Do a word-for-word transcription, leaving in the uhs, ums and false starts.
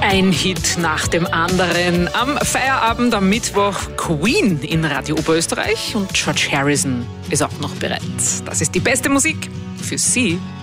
Ein Hit nach dem anderen. Am Feierabend am Mittwoch Queen in Radio Oberösterreich und George Harrison ist auch noch bereit. Das ist die beste Musik für Sie.